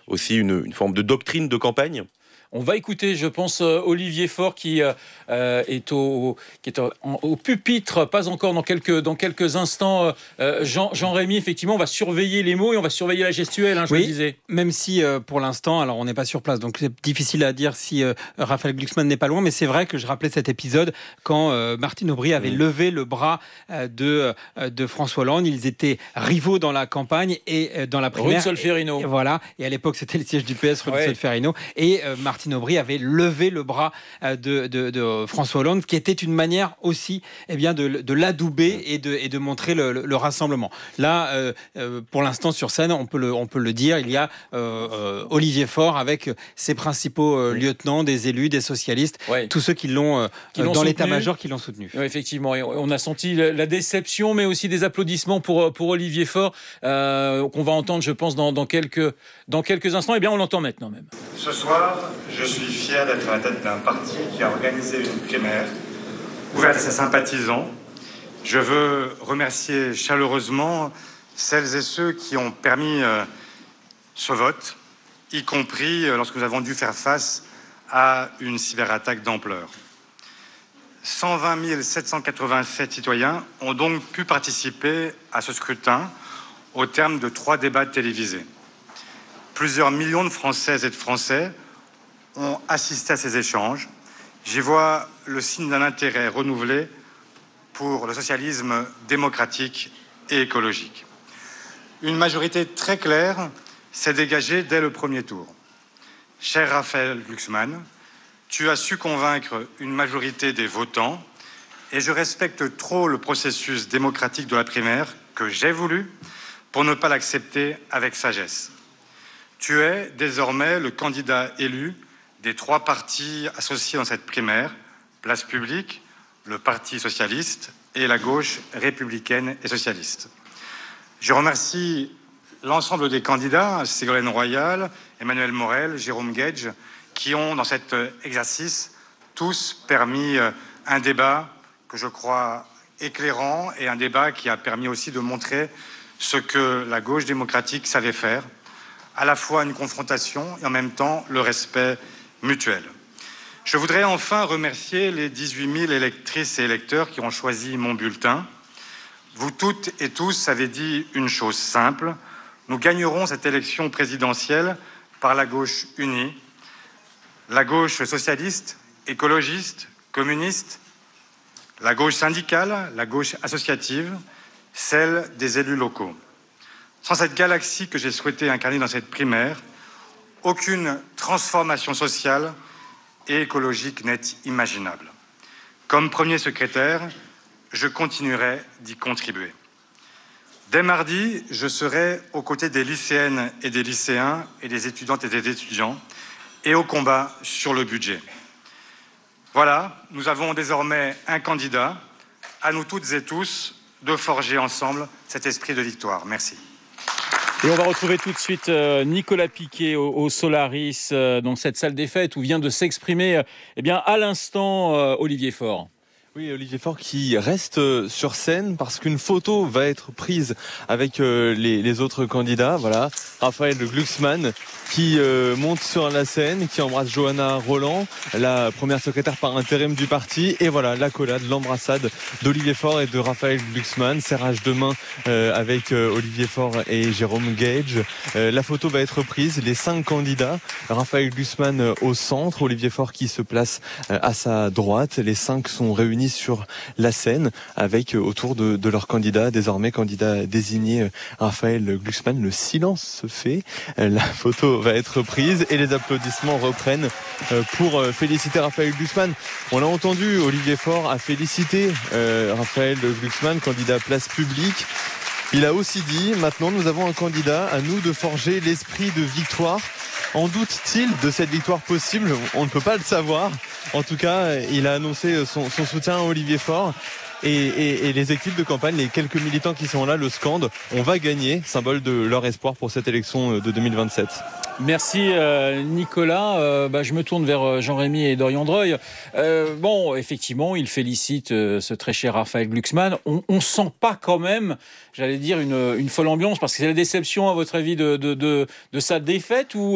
aussi une forme de doctrine de campagne? On va écouter, je pense, Olivier Faure qui est au pupitre, pas encore dans quelques instants. Jean-Rémy, effectivement, on va surveiller les mots et on va surveiller la gestuelle, je le disais. Même si pour l'instant, alors on n'est pas sur place, donc c'est difficile à dire si Raphaël Glucksmann n'est pas loin, mais c'est vrai que je rappelais cet épisode quand Martine Aubry avait levé le bras de François Hollande. Ils étaient rivaux dans la campagne et dans la primaire. Rue de Solferino. Voilà, et à l'époque c'était le siège du PS, rue de Solferino, et Martine Aubry avait levé le bras de François Hollande, qui était une manière aussi de l'adouber et de montrer le rassemblement. Là, pour l'instant sur scène, on peut le dire, il y a Olivier Faure avec ses principaux lieutenants, des élus, des socialistes, tous ceux qui l'ont dans l'état-major qui l'ont soutenu. Oui, effectivement, et on a senti la déception, mais aussi des applaudissements pour Olivier Faure, qu'on va entendre, je pense, dans quelques instants. Eh bien, on l'entend maintenant même. Ce soir, je suis fier d'être à la tête d'un parti qui a organisé une primaire ouverte à ses sympathisants. Je veux remercier chaleureusement celles et ceux qui ont permis ce vote, y compris lorsque nous avons dû faire face à une cyberattaque d'ampleur. 120 787 citoyens ont donc pu participer à ce scrutin au terme de 3 débats télévisés. Plusieurs millions de Françaises et de Français ont assisté à ces échanges. J'y vois le signe d'un intérêt renouvelé pour le socialisme démocratique et écologique. Une majorité très claire s'est dégagée dès le premier tour. Cher Raphaël Glucksmann, tu as su convaincre une majorité des votants et je respecte trop le processus démocratique de la primaire que j'ai voulu pour ne pas l'accepter avec sagesse. Tu es désormais le candidat élu des 3 partis associés dans cette primaire, Place Publique, le Parti socialiste et la gauche républicaine et socialiste. Je remercie l'ensemble des candidats, Ségolène Royal, Emmanuel Morel, Jérôme Guedj, qui ont, dans cet exercice, tous permis un débat que je crois éclairant et un débat qui a permis aussi de montrer ce que la gauche démocratique savait faire, à la fois une confrontation et en même temps le respect mutuel. Je voudrais enfin remercier les 18 000 électrices et électeurs qui ont choisi mon bulletin. Vous toutes et tous avez dit une chose simple, nous gagnerons cette élection présidentielle par la gauche unie, la gauche socialiste, écologiste, communiste, la gauche syndicale, la gauche associative, celle des élus locaux. Sans cette galaxie que j'ai souhaité incarner dans cette primaire, aucune transformation sociale et écologique n'est imaginable. Comme premier secrétaire, je continuerai d'y contribuer. Dès mardi, je serai aux côtés des lycéennes et des lycéens et des étudiantes et des étudiants et au combat sur le budget. Voilà, nous avons désormais un candidat, à nous toutes et tous, de forger ensemble cet esprit de victoire. Merci. Et on va retrouver tout de suite Nicolas Piquet au Solaris, dans cette salle des fêtes où vient de s'exprimer à l'instant Olivier Faure. Oui, Olivier Faure qui reste sur scène parce qu'une photo va être prise avec les autres candidats. Voilà, Raphaël Glucksmann qui monte sur la scène, qui embrasse Johanna Roland, la première secrétaire par intérim du parti. Et voilà, l'accolade, l'embrassade d'Olivier Faure et de Raphaël Glucksmann. Serrage de main avec Olivier Faure et Jérôme Guedj. La photo va être prise, les 5 candidats. Raphaël Glucksmann au centre, Olivier Faure qui se place à sa droite. Les 5 sont réunis sur la scène avec autour de leur candidat, désormais candidat désigné Raphaël Glucksmann. Le silence se fait, la photo va être prise et les applaudissements reprennent pour féliciter Raphaël Glucksmann. On l'a entendu, Olivier Faure a félicité Raphaël Glucksmann, candidat Place Publique. Il a aussi dit, maintenant nous avons un candidat, à nous de forger l'esprit de victoire. En doute-t-il de cette victoire possible? On ne peut pas le savoir. En tout cas, il a annoncé son soutien à Olivier Faure. Et les équipes de campagne, les quelques militants qui sont là, le scandent. On va gagner, symbole de leur espoir pour cette élection de 2027. Merci Nicolas. Je me tourne vers Jean-Rémy et Dorian Dreuil. Effectivement, il félicite ce très cher Raphaël Glucksmann. On sent pas quand même, j'allais dire, une folle ambiance, parce que c'est la déception, à votre avis, de sa défaite, ou